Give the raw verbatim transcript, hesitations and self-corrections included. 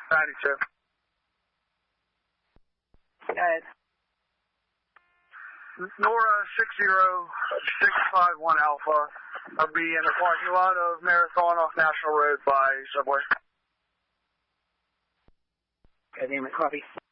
ninety-two. Go ahead. Nora six zero six five one Alpha. I'll be in the parking lot of Marathon off National Road by Subway. Good name, copy.